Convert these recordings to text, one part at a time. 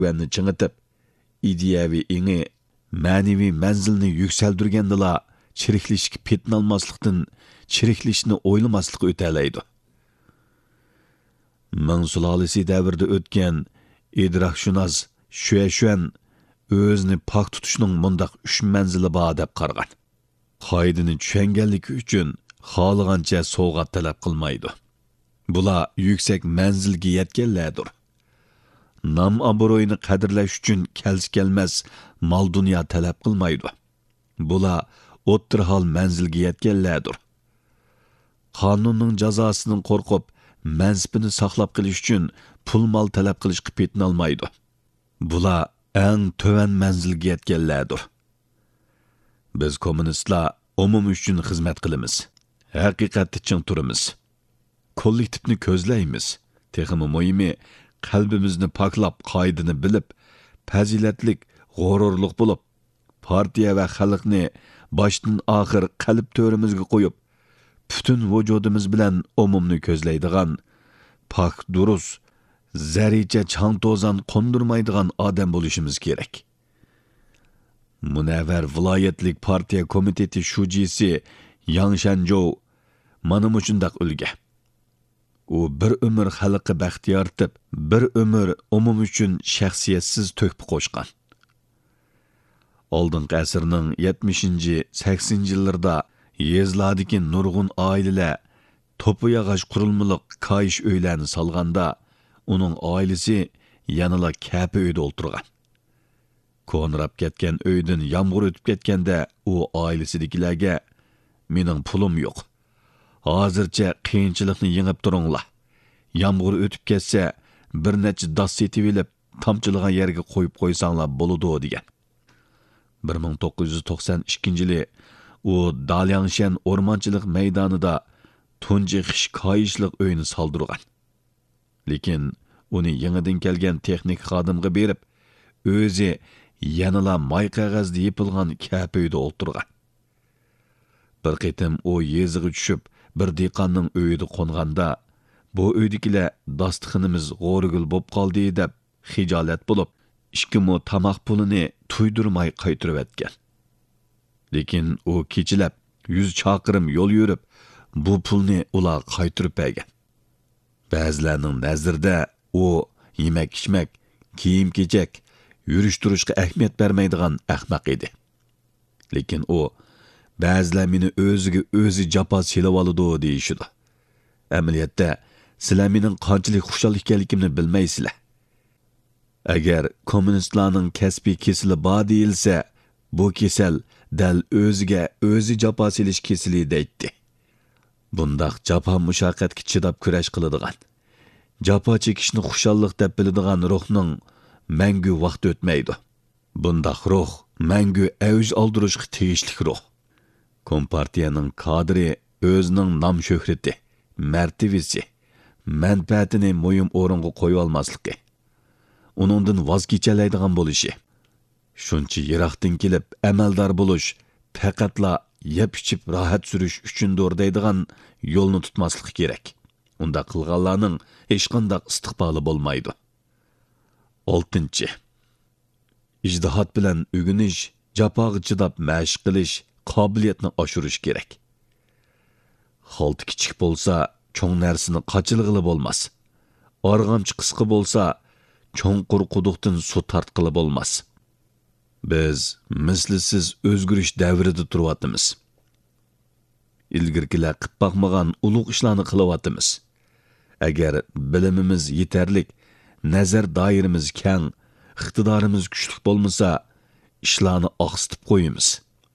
güvenni çыңıtıp, ideyaviy еңі, мәнеvi мәнзілni yükseldirgendila chiriklishga petinalmaslikdan chiriklishni o'ylamaslik o'talaydi. Ming sulolasi davrida o'tgan idrokshunos Şüeşuen o'zini pok tutishning mundaq 3 manzili bor deb qargan. Qoidani tushunganligi uchun xohlagancha sovg'at talab qilmaydi. Bular yuksak manzilga yetganlardir. Nam obro'yini qadrlash uchun kelmas mol dunyo talab qilmaydi. Bular o'ttirhol manzilga yetganlardir. Qonunning jazosidan qo'rqib, mansibini saqlab qilish uchun pul mol talab qilishga petinolmaydi. Bular eng töven manzilga yetganlardir. Biz kommunistlar umum uchun xizmat qilamiz. Haqiqatda ching turamiz. Kollektivni ko'zlaymiz. Texmi muhimi qalbimizni poklab, qoidani bilib, fazilatlik, g'ururlik bo'lib, partiya va xalqni boshdan oxir qalb to'rimizga qo'yib, butun vujudimiz bilan umumni ko'zlaydigan, pok durus, zaricha chang to'zan qondirmaydigan odam bo'lishimiz kerak. Munavvar viloyatlik partiya komiteti shujisi Yang Shanzhou mana shundaq ulga. U bir umr xalqqa baxt yaratib, bir umr umum uchun shaxsiyatsiz to'kib qo'shgan. Oldingi asrning 70-80-yillarda yezlardagi nurg'un oilalar to'pi yog'och qurilmaliq koyish uylarni solganda, uning oilasi yanala kapi uyda o'tirgan. Ko'nrab ketgan uydan yomg'ir o'tib ketganda, u oilasidagilarga "Mening pulim yo'q. Hozircha qiyinchilikni yengib turinglar. Yomg'ir o'tib ketsa, bir necha dos setib olib, tomchilagan yerga qo'yib qo'ysanglar bo'ladi" degan. 1992-yili u Dalyangshan o'rmonchilik maydonida tunji qish koyishliq uyni soldirgan. Lekin uni yangidan kelgan texnik xodimga berib, o'zi yanala moy qog'ozda yepilgan kapi uyda o'tirgan. Bir qitim u yeziga tushib, bir dehqonning uyida qo'nganda, bu uydagilar dostixinimiz g'o'rigul bo'lib qoldi deb xijolat bo'lib, 2 mo tamoq pulini tuydirmay qaytirib etgan. Lekin u kechilab 100 chaqirim yo'l yurib, bu pulni ular qaytirib bergan. Ba'zilarning nazarida u yemak-ichmak, kiyim-kechak, yurish-turishga ahamiyat bermaydigan ahmoq edi. Lekin u ba'zilar meni o'ziga o'zi jafo selib oladi deyishidi. Amaliyotda sizlar mening qanchalik xushal ekanligimni bilmaysizlar. Agar kommunistlarning kasbiy kesili bor deyilsa, bu kesal dal o'ziga o'zi jafo selish kesili deydi. Bundaq jafo mushaqqatga chidab kurash qiladigan, jafo chekishni xushallik deb biladigan ruhning mangu vaqt o'tmaydi. Bundaq ruh mangu avj oldirishga tegishli ruh. Kompartiyaning kadri o'zining nom shuhrati, martabasi, manfaatini muhim o'ringa qo'yib olmasligi, uningdan voz kechalaydigan bo'lishi, shuncha yiroqdan kelib amaldor bo'lish, faqatla yeb-ichib rohat surish uchundir deydigan yo'lni tutmaslik kerak. Unda qilganlarning hech qanday istiqboli bo'lmaydi. 6. İjtihod bilan o'rganish, jafoga chidab mashq qilish qobiliyatni oshirish kerak. Xalta kichik bo'lsa, cho'ng narsani qochilg'ili bo'lmas. Org'amchi qisqa bo'lsa, cho'nqur quduqdan suv tortqili bo'lmas. Biz mislisiz o'zgarish davrida turyapmiz. Ilgirkilar qilib boqmagan ulug' ishlarni qilyapmiz. Agar bilimimiz yetarlik, nazar doiramiz keng, iqtidorimiz kuchli bo'lmasa, ishlarni oqsitib qo'yamiz.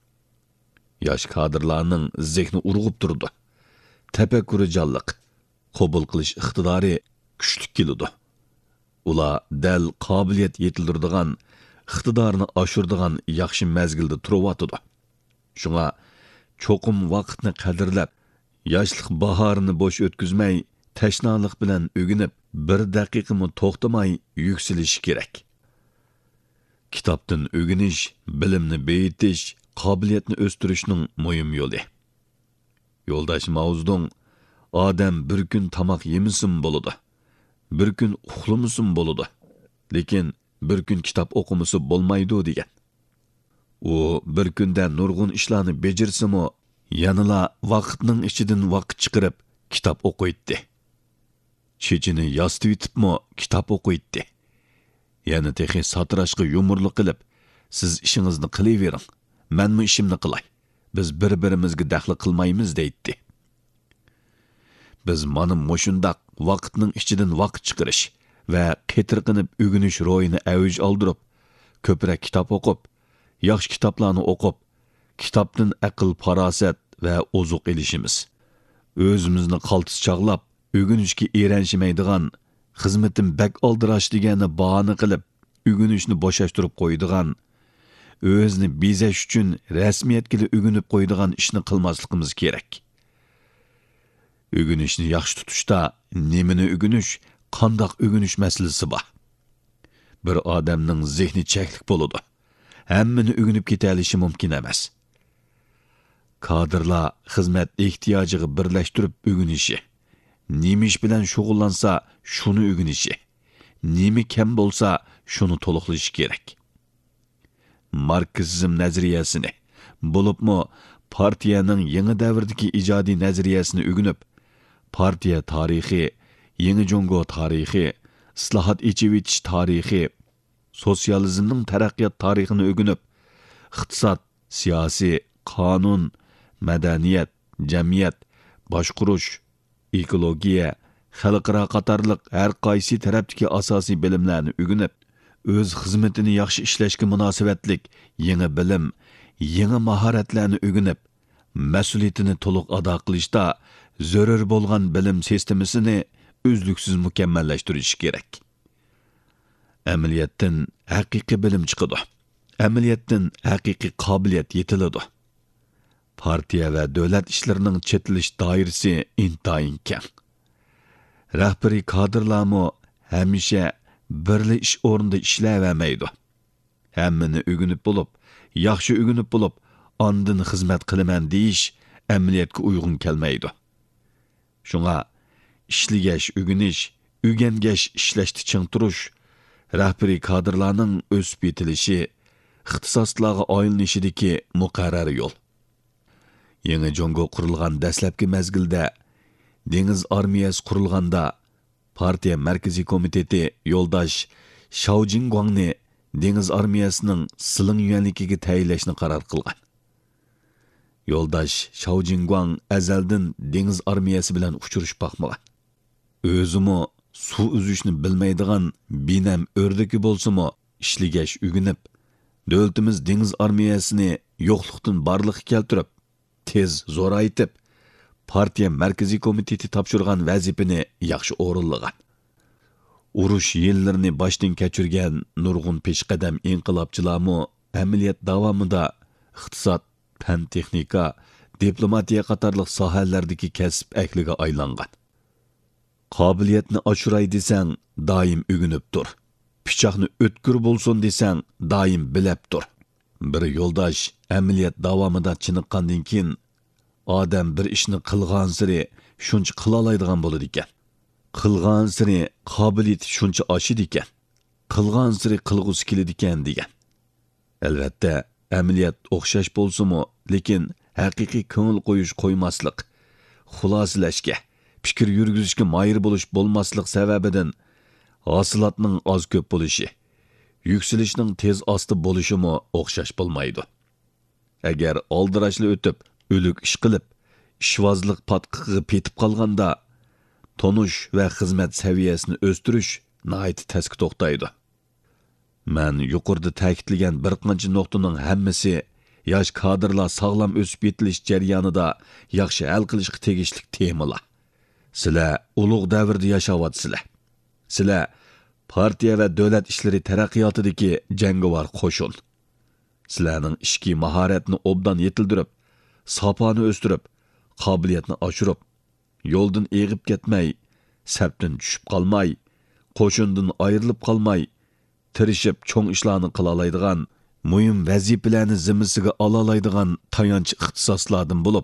Yosh kadrlarning zehni urg'ib turdi. Tafakkuri jonliq, qabul qilish iqtidori kuchli keladi. Ular dal qobiliyat yetildiradigan, iqtidorni oshiradigan yaxshi mazgilda turyapti. Shunga cho'qim vaqtni qadrlab, yoshlik bahorini bo'sh o'tkazmay, tashnalik bilan o'ginib, bir daqiqami to'xtamay yuksalish kerak. Kitobdan o'ginish, bilimni beyitish, qobiliyatni o'stirishning muhim yo'li. Yo'ldosh Mauzdong odam bir kun tamoq yemisin bo'ladi, bir kun uxlamasin bo'ladi. Lekin bir kun kitob o'qimisi bo'lmaydi degan. U bir kunda nurg'un ishlarni bejirsimi, yanala vaqtning ichidan vaqt chiqarib kitob o'qiydi. Chechini yostitibmi kitob o'qiydi. Yana texi satrashqa yumurlik qilib, siz ishingizni qilavering, menmi ishimni qilay. Biz bir-birimizga daxli qilmaymiz deydi. Biz mana mushundaq vaqtning ichidan vaqt chiqarish va qetirqinib o'g'inish ro'yini avj oldirib, ko'proq kitob o'qib, yaxshi kitoblarni o'qib, kitobdan aql, farosat va ozuq elishimiz. O'zimizni qaltis chaqlab, o'g'inishga eranishmaydigan, xizmatim bak oldirash deganni bahona qilib, o'g'inishni bo'shashtirib qo'ydigan, o'zni bezash uchun rasmiyatga o'g'inib qo'ydigan ishni qilmasligimiz kerak. O'g'inishni yaxshi tutishda nimani o'g'inish, qandoq o'g'inish masalasi bor. Bir odamning zehni cheklik bo'ladi. Hammani o'g'inib keta olishi mumkin emas. Kadrlar xizmat ehtiyojiga birlashtirib o'g'inishi, nima ish bilan shug'ullansa, shuni o'g'inishi, nima kam bo'lsa, shuni to'liqlashi kerak. Marksizm nazariyasini, bo'libmi partiyaning yangi davrdagi ijodiy nazariyasini o'g'inib, partiya tarixi, yangi Jongo tarixi, islohot echivitish tarixi, sotsializmning taraqqiyot tarixini o'g'inib, iqtisod, siyosiy, qonun, madaniyat, jamiyat, boshqurish, ekologiya, xalqaro qatorliq har qaysi tarafdagi asosiy bilimlarni o'g'inib, o'z xizmatini yaxshi ishlashga munosabatlik yangi bilim, yangi mahoratlarni o'g'inib, mas'uliyatini to'liq ado qilishda zarur bo'lgan bilim sistemasini uzluksiz mukammallashtirish kerak. Amaliyotdan haqiqiy bilim chiqadi. Amaliyotdan haqiqiy qobiliyat yetiladi. Partiya va davlat ishlarining chetilish doirasi intayin keng. Rahbariy kadrlarmi hamisha birli ish o'rnida ishlayvermaydi. Hammani o'g'inib bo'lib, yaxshi o'g'inib bo'lib, ondan xizmat qilaman deyish amaliyotga uyg'un kelmaydi. Shunga ishlash, o'g'inish, o'rgangash, ishlashni ching turish, rahbariy kadrlarning o'sib yetilishi, ixtisoslarga oylinishidagi muqarrar yo'l. Yangi Jongo qurilgan dastlabki mezgilda, dengiz armiyasi qurilganda, partiya markaziy komiteti yo'ldosh Shao Jingguangni dengiz armiyasining siling yuanligiga tayinlashni qaror qilgan. Yo'ldosh Shao Jingguang azaldan dengiz armiyasi bilan uchirish baxmagan. O'zimi suv uzishni bilmaydigan binam o'rdaki bo'lsa-mu, ishlagash o'ginib, davlatimiz dengiz armiyasini yo'qlikdan barliqqa keltirib, tez zo'raytib, partiya markaziy komiteti topshirgan vazifani yaxshi o'rinlagan. Urush yillarini boshdan kechirgan nurg'un peshqadam inqilobchilarmi amaliyot davomida iqtisod, fan texnika, diplomatiya qatorliq sohalardagi kasb ahliga aylangan. Qobiliyatni oshiray desang, doim o'ginib tur. Pichoqni o'tkir bo'lsin desang, doim bilab tur. Bir yo'ldosh amaliyot davomida chiniqqandan keyin odam bir ishni qilgan siri shuncha qila oladigan bo'ladi ekan. Qilgan siri qobiliyati shuncha oshidi ekan. Qilgan siri qilg'usi keladi ekan degan. Albatta, amaliyot o'xshash bo'lsa-mu, lekin haqiqiy ko'ngil qo'yish qo'ymaslik, xulosalashga, fikr yurgizishga moyir bo'lish bo'lmaslik sababidan hosilotning oz ko'p bo'lishi, yuksilishning tez osti bo'lishimi o'xshash bo'lmaydi. Agar oldirashli o'tib, o'lik ish qilib, ishvozlik patqiqiga petib qolganda, tonish va xizmat saviyasini o'stirish nihoyat tezki to'xtaydi. Men yuqorida ta'kidlagan bir qancha nuqtaning hammasi yosh kadrlar sog'lom o'sib yetilish jarayonida yaxshi hal qilishga tegishli temalar. Sizlar ulug' davrda yashayapsizlar. Sizlar partiya va davlat ishlari taraqqiyotidagi jangovar qo'shin. Sizlarning ishki mahoratni obdan yetildirib, sopani o'stirib, qobiliyatni oshirib, yo'ldan eg'ib ketmay, sapdan tushib qolmay, qo'shindan ayrilib qolmay, tirishib cho'ng ishlarni qila oladigan, muhim vazifalarni zimmasiga ola oladigan tayanch ixtisoslardan bo'lib,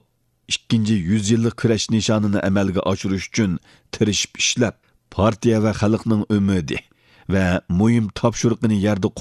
2 yillik kurash nishonini amalga oshirish uchun tirishib ishlab, partiya va xalqning umidi va muhim topshiriqni yerda